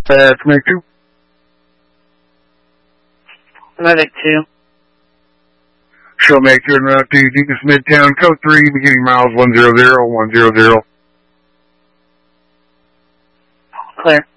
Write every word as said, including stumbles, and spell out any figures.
That's Meg two. Medic two. Show Meg two en route to Deacon's Midtown, code three, beginning miles one zero zero one zero zero. Clear.